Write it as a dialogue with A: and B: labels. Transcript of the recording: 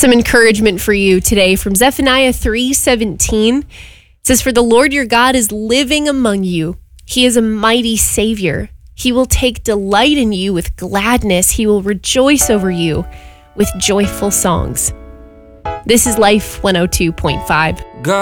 A: Some encouragement for you today from Zephaniah 3:17. It says, "For the Lord your God is living among you. He is a mighty Savior. He will take delight in you with gladness. He will rejoice over you with joyful songs." This is Life 102.5.